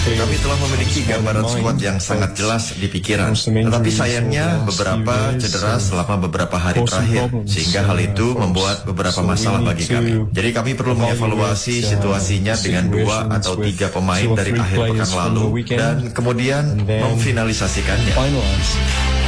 Kami telah memiliki gambaran skuad yang sangat jelas di pikiran. Tetapi sayangnya beberapa cedera selama beberapa hari terakhir, sehingga hal itu membuat beberapa masalah bagi kami. Jadi kami perlu mengevaluasi situasinya dengan 2 atau 3 pemain dari akhir pekan lalu dan kemudian memfinalisasikannya.